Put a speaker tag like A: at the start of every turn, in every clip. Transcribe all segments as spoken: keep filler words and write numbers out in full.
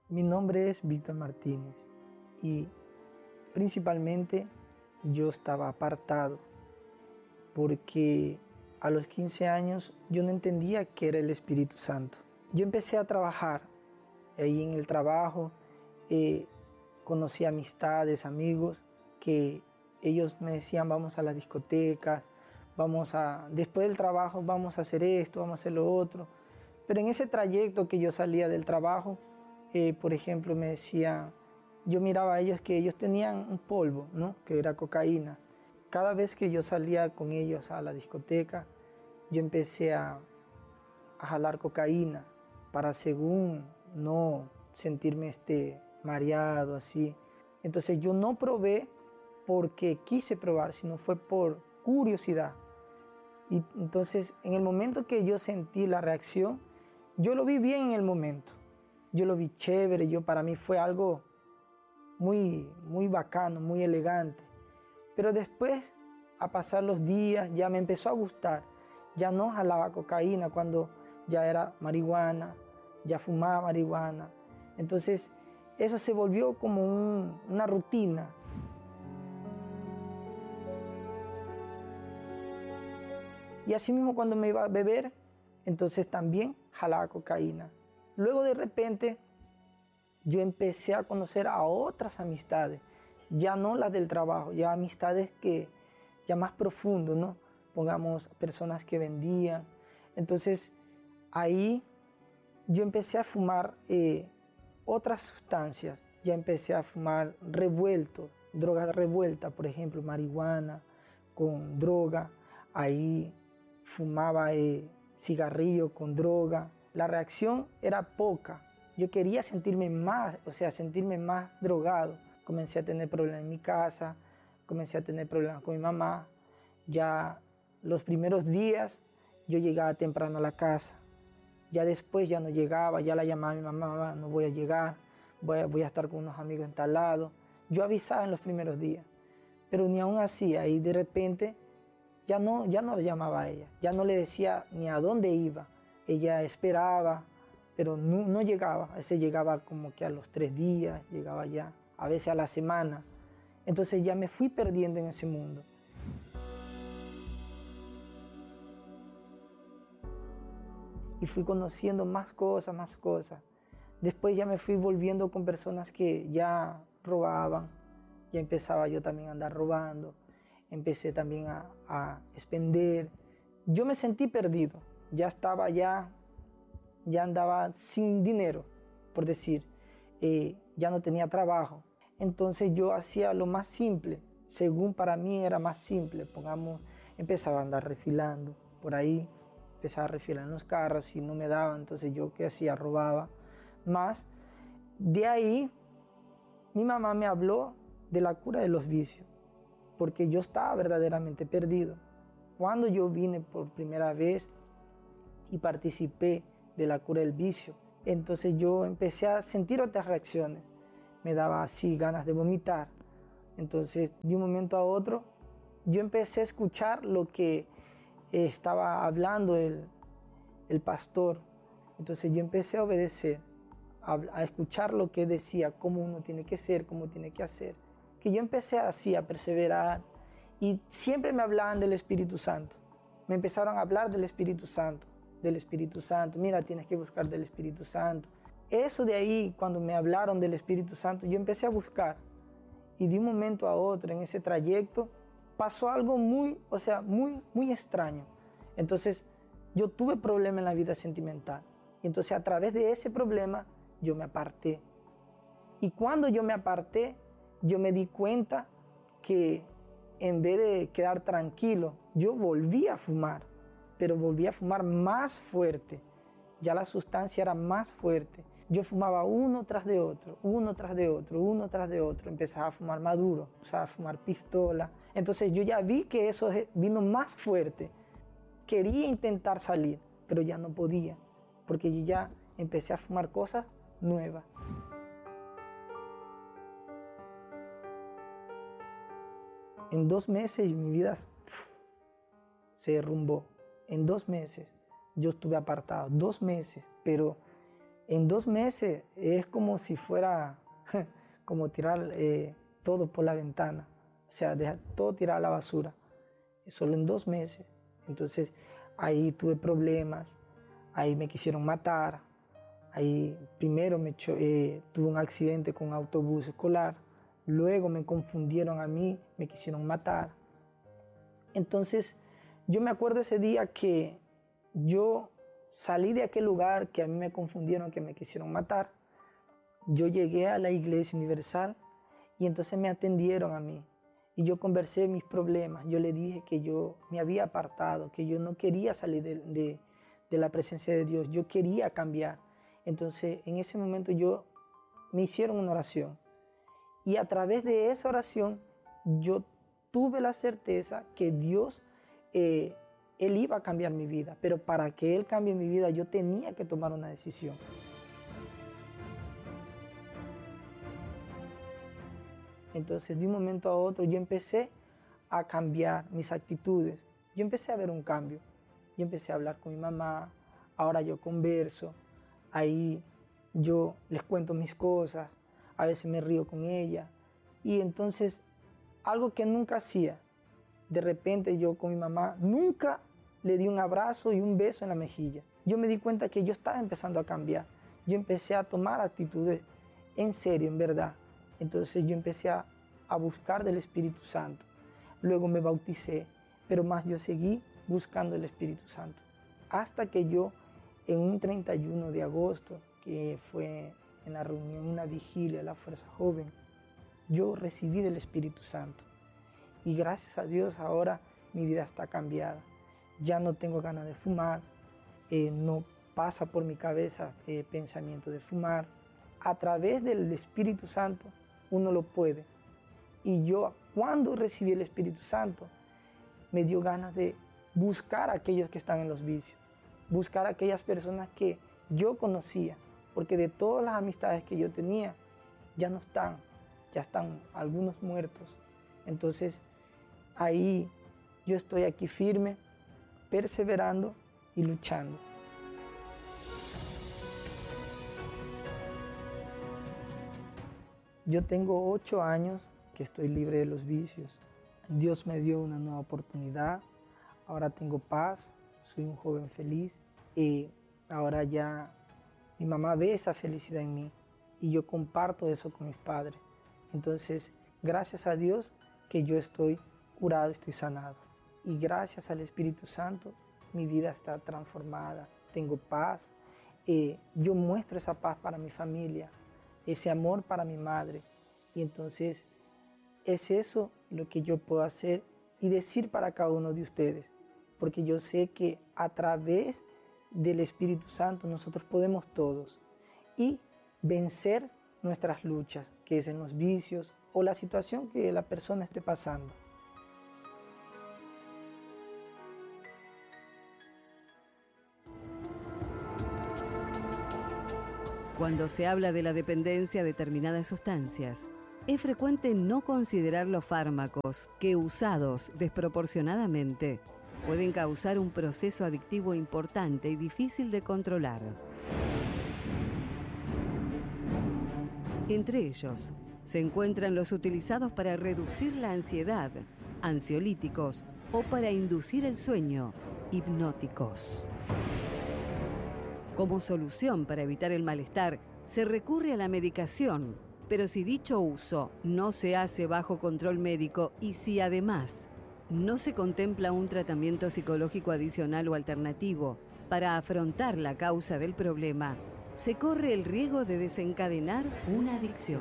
A: Mi nombre es Víctor Martínez y principalmente yo estaba apartado porque a los quince años yo no entendía qué era el Espíritu Santo. Yo empecé a trabajar ahí en el trabajo, eh, conocí amistades, amigos que ellos me decían vamos a la discoteca, vamos a, después del trabajo vamos a hacer esto, vamos a hacer lo otro. Pero en ese trayecto que yo salía del trabajo, eh, por ejemplo, me decían, yo miraba a ellos que ellos tenían un polvo, ¿no? Que era cocaína. Cada vez que yo salía con ellos a la discoteca, yo empecé a, a jalar cocaína para según no sentirme este, mareado, así. Entonces yo no probé porque quise probar, sino fue por curiosidad. Y entonces en el momento que yo sentí la reacción, yo lo vi bien en el momento. Yo lo vi chévere, yo, para mí fue algo muy, muy bacano, muy elegante. Pero después, a pasar los días, ya me empezó a gustar. Ya no jalaba cocaína cuando ya era marihuana, ya fumaba marihuana. Entonces, eso se volvió como un, una rutina. Y así mismo cuando me iba a beber, entonces también jalaba cocaína. Luego de repente yo empecé a conocer a otras amistades, ya no las del trabajo, ya amistades que ya más profundo, ¿no? Pongamos personas que vendían. Entonces ahí yo empecé a fumar eh, otras sustancias, ya empecé a fumar revuelto, drogas revueltas, por ejemplo, marihuana con droga, ahí fumaba eh, cigarrillo con droga. La reacción era poca. Yo quería sentirme más, o sea, sentirme más drogado. Comencé a tener problemas en mi casa, comencé a tener problemas con mi mamá. Ya los primeros días yo llegaba temprano a la casa. Ya después ya no llegaba, ya la llamaba a mi mamá, mamá, no voy a llegar, voy a, voy a estar con unos amigos en tal lado. Yo avisaba en los primeros días, pero ni aún así, ahí de repente ya no, ya no la llamaba a ella, ya no le decía ni a dónde iba. Ella esperaba, pero no, no llegaba. A veces llegaba como que a los tres días, llegaba ya, a veces a la semana. Entonces ya me fui perdiendo en ese mundo. Y fui conociendo más cosas, más cosas. Después ya me fui volviendo con personas que ya robaban. Ya empezaba yo también a andar robando. Empecé también a, a expender. Yo me sentí perdido. Ya estaba ya, ya andaba sin dinero, por decir, eh, ya no tenía trabajo. Entonces yo hacía lo más simple, según para mí era más simple. Pongamos, empezaba a andar refilando por ahí, empezaba a refilar en los carros, y no me daban, entonces yo qué hacía, robaba más. De ahí mi mamá me habló de la cura de los vicios, porque yo estaba verdaderamente perdido. Cuando yo vine por primera vez y participé de la cura del vicio, entonces yo empecé a sentir otras reacciones. Me daba así ganas de vomitar. Entonces de un momento a otro yo empecé a escuchar lo que estaba hablando el, el pastor. Entonces yo empecé a obedecer, a, a escuchar lo que decía, cómo uno tiene que ser, cómo tiene que hacer. Que yo empecé así a perseverar y siempre me hablaban del Espíritu Santo. Me empezaron a hablar del Espíritu Santo. del Espíritu Santo, mira, tienes que buscar del Espíritu Santo. Eso de ahí, cuando me hablaron del Espíritu Santo, yo empecé a buscar. Y de un momento a otro, en ese trayecto, pasó algo muy, o sea, muy, muy extraño. Entonces, yo tuve problema en la vida sentimental. Y entonces, a través de ese problema, yo me aparté. Y cuando yo me aparté, yo me di cuenta que en vez de quedar tranquilo, yo volví a fumar. Pero volví a fumar más fuerte. Ya la sustancia era más fuerte. Yo fumaba uno tras de otro, uno tras de otro, uno tras de otro. Empezaba a fumar maduro, empezaba a fumar pistola. Entonces yo ya vi que eso vino más fuerte. Quería intentar salir, pero ya no podía, porque yo ya empecé a fumar cosas nuevas. En dos meses mi vida pff, se derrumbó. En dos meses yo estuve apartado, dos meses, pero En dos meses es como si fuera como tirar eh, todo por la ventana, o sea, dejar todo tirado a la basura, solo en dos meses. Entonces ahí tuve problemas, ahí me quisieron matar, ahí primero me eh, tuve un accidente con un autobús escolar, luego me confundieron a mí, me quisieron matar. Entonces yo me acuerdo ese día que yo salí de aquel lugar que a mí me confundieron, que me quisieron matar. Yo llegué a la Iglesia Universal y entonces me atendieron a mí. Y yo conversé mis problemas. Yo le dije que yo me había apartado, que yo no quería salir de, de, de la presencia de Dios. Yo quería cambiar. Entonces en ese momento yo me hicieron una oración. Y a través de esa oración yo tuve la certeza que Dios eh, Él iba a cambiar mi vida, pero para que Él cambie mi vida yo tenía que tomar una decisión. Entonces de un momento a otro yo empecé a cambiar mis actitudes, yo empecé a ver un cambio, yo empecé a hablar con mi mamá, ahora yo converso, ahí yo les cuento mis cosas, a veces me río con ella y entonces algo que nunca hacía, de repente yo con mi mamá nunca le di un abrazo y un beso en la mejilla. Yo me di cuenta que yo estaba empezando a cambiar. Yo empecé a tomar actitudes en serio, en verdad. Entonces yo empecé a, a buscar del Espíritu Santo. Luego me bauticé, pero más yo seguí buscando el Espíritu Santo. Hasta que yo, en un treinta y uno de agosto, que fue en la reunión, una vigilia de la Fuerza Joven, yo recibí del Espíritu Santo. Y gracias a Dios ahora mi vida está cambiada. Ya no tengo ganas de fumar, eh, no pasa por mi cabeza eh, pensamiento de fumar. A través del Espíritu Santo uno lo puede. Y yo cuando recibí el Espíritu Santo me dio ganas de buscar a aquellos que están en los vicios, buscar a aquellas personas que yo conocía, porque de todas las amistades que yo tenía ya no están, ya están algunos muertos. Entonces ahí yo estoy aquí firme, perseverando y luchando. Yo tengo ocho años que estoy libre de los vicios. Dios me dio una nueva oportunidad. Ahora tengo paz, soy un joven feliz y ahora ya mi mamá ve esa felicidad en mí y yo comparto eso con mis padres. Entonces, gracias a Dios que yo estoy curado, estoy sanado. Y gracias al Espíritu Santo, mi vida está transformada, tengo paz. Eh, yo muestro esa paz para mi familia, ese amor para mi madre. Y entonces es eso lo que yo puedo hacer y decir para cada uno de ustedes. Porque yo sé que a través del Espíritu Santo nosotros podemos todos. Y vencer nuestras luchas, que es en los vicios o la situación que la persona esté pasando.
B: Cuando se habla de la dependencia a determinadas sustancias, es frecuente no considerar los fármacos que, usados desproporcionadamente, pueden causar un proceso adictivo importante y difícil de controlar. Entre ellos, se encuentran los utilizados para reducir la ansiedad, ansiolíticos o para inducir el sueño, hipnóticos. Como solución para evitar el malestar, se recurre a la medicación, pero si dicho uso no se hace bajo control médico y si además no se contempla un tratamiento psicológico adicional o alternativo para afrontar la causa del problema, se corre el riesgo de desencadenar una adicción.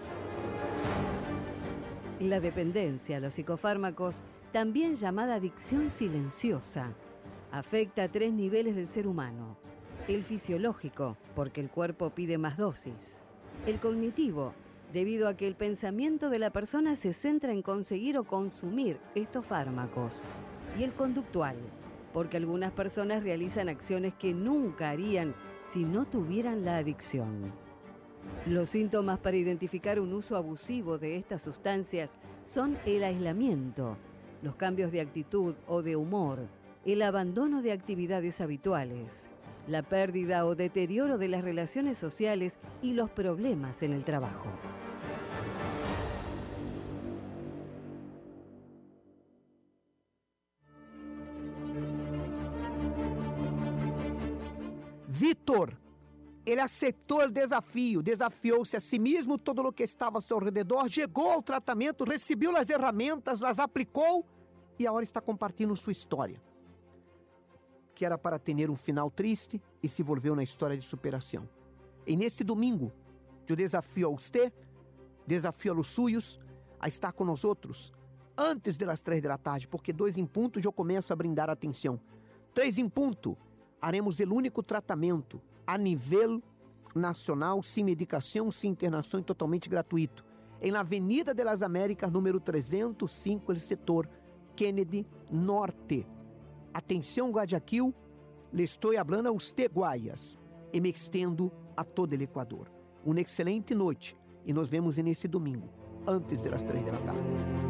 B: La dependencia a los psicofármacos, también llamada adicción silenciosa, afecta a tres niveles del ser humano. El fisiológico, porque el cuerpo pide más dosis. El cognitivo, debido a que el pensamiento de la persona se centra en conseguir o consumir estos fármacos. Y el conductual, porque algunas personas realizan acciones que nunca harían si no tuvieran la adicción. Los síntomas para identificar un uso abusivo de estas sustancias son el aislamiento, los cambios de actitud o de humor, el abandono de actividades habituales, la pérdida o deterioro de las relaciones sociales y los problemas en el trabajo.
C: Vitor, ele aceitou o desafio, desafiou-se a si mesmo, todo o que estava ao seu redor, chegou ao tratamento, recebeu as ferramentas, as aplicou e agora está compartilhando sua história, que era para ter um final triste e se volveu na história de superação. E nesse domingo, eu desafio a você, desafio a los suyos, a estar com nós outros antes das três da tarde, porque dois em ponto eu começo a brindar atenção. Três em ponto, haremos o único tratamento a nível nacional, sem medicação, sem internação e totalmente gratuito, em na Avenida das Américas, número trezentos e cinco, el setor Kennedy Norte. Atenção, Guayaquil, le estou falando a usted, Guayas, e me estendo a todo o Equador. Uma excelente noite e nos vemos nesse domingo, antes das três da tarde.